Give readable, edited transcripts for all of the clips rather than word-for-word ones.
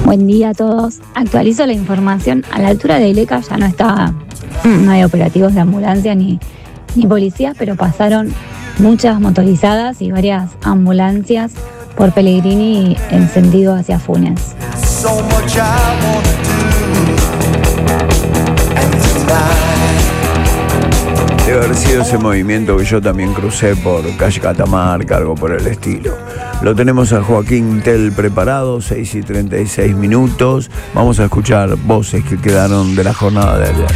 Buen día a todos. Actualizo la información. A la altura de Ileca ya no hay operativos de ambulancia ni policías, pero pasaron muchas motorizadas y varias ambulancias por Pellegrini en sentido hacia Funes. Debe haber sido ese movimiento que yo también crucé por calle Catamarca, algo por el estilo. Lo tenemos a Joaquín Tel preparado, 6:36. Vamos a escuchar voces que quedaron de la jornada de ayer.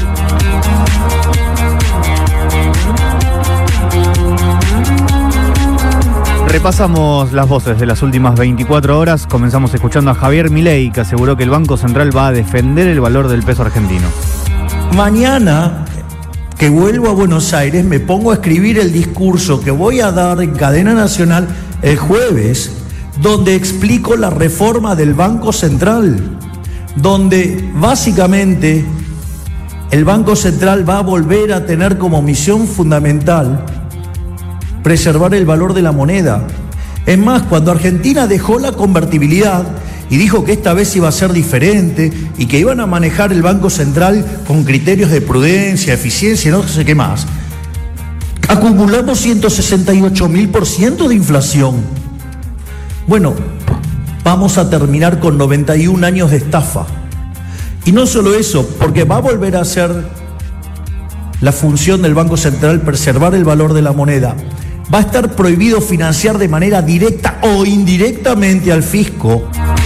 Repasamos las voces de las últimas 24 horas. Comenzamos escuchando a Javier Milei, que aseguró que el Banco Central va a defender el valor del peso argentino. Mañana que vuelvo a Buenos Aires, me pongo a escribir el discurso que voy a dar en cadena nacional el jueves, donde explico la reforma del Banco Central, donde básicamente el Banco Central va a volver a tener como misión fundamental preservar el valor de la moneda. Es más, cuando Argentina dejó la convertibilidad y dijo que esta vez iba a ser diferente y que iban a manejar el Banco Central con criterios de prudencia, eficiencia y no sé qué más, acumulamos 168.000% de inflación. Bueno, vamos a terminar con 91 años de estafa. Y no solo eso, porque va a volver a ser la función del Banco Central preservar el valor de la moneda. Va a estar prohibido financiar de manera directa o indirectamente al fisco.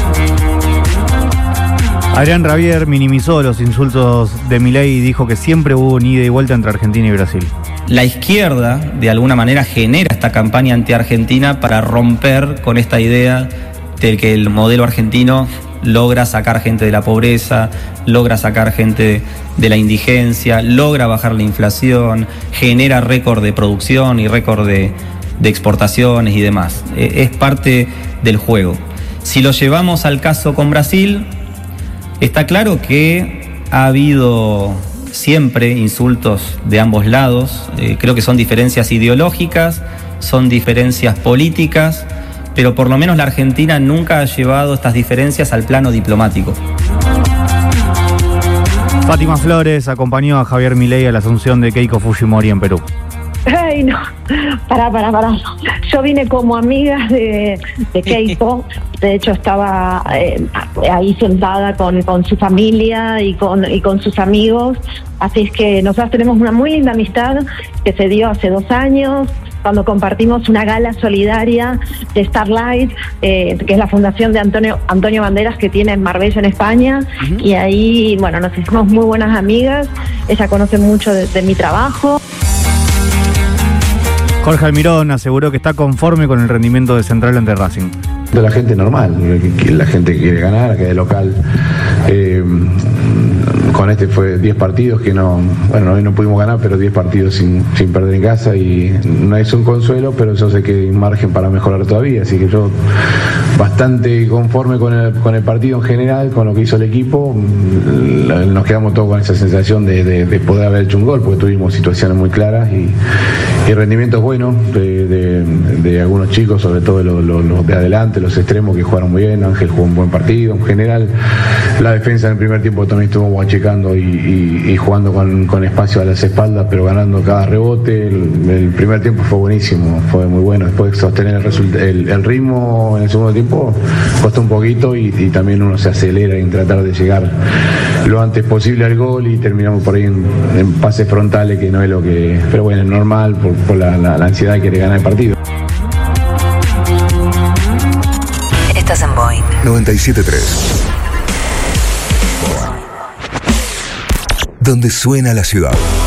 Adrián Rabier minimizó los insultos de Milei y dijo que siempre hubo un ida y vuelta entre Argentina y Brasil. La izquierda, de alguna manera, genera esta campaña anti-argentina para romper con esta idea de que el modelo argentino logra sacar gente de la pobreza, logra sacar gente de la indigencia, logra bajar la inflación, genera récord de producción y récord de exportaciones y demás. Es parte del juego. Si lo llevamos al caso con Brasil, está claro que ha habido siempre insultos de ambos lados. Creo que son diferencias ideológicas, son diferencias políticas, pero por lo menos la Argentina nunca ha llevado estas diferencias al plano diplomático. Fátima Flores acompañó a Javier Milei a la asunción de Keiko Fujimori en Perú. Ay, no, pará. Yo vine como amiga de Keiko. De hecho, estaba ahí sentada con su familia y con sus amigos. Así es que nosotros tenemos una muy linda amistad que se dio hace 2 años, cuando compartimos una gala solidaria de Starlight, que es la fundación de Antonio Banderas, que tiene en Marbella, en España. Uh-huh. Y ahí, bueno, nos hicimos muy buenas amigas. Ella conoce mucho de mi trabajo. Jorge Almirón aseguró que está conforme con el rendimiento de Central ante Racing. De la gente normal, la gente que quiere ganar, que de local. Con este fue 10 partidos que no pudimos ganar, pero 10 partidos sin perder en casa, y no es un consuelo, pero yo sé que hay margen para mejorar todavía, así que yo bastante conforme con el partido en general, con lo que hizo el equipo. Nos quedamos todos con esa sensación de poder haber hecho un gol, porque tuvimos situaciones muy claras y rendimientos buenos de algunos chicos, sobre todo los de adelante, los extremos, que jugaron muy bien. Ángel jugó un buen partido. En general, la defensa en el primer tiempo también estuvo guachecando y jugando con espacio a las espaldas, pero ganando cada rebote. El primer tiempo fue buenísimo, fue muy bueno. Después sostener el ritmo en el segundo tiempo costó un poquito, y también uno se acelera en tratar de llegar lo antes posible al gol, y terminamos por ahí en pases frontales, que no es lo que... Pero bueno, es normal por la ansiedad de querer ganar el partido. Estás en Boeing 97.3, donde suena la ciudad.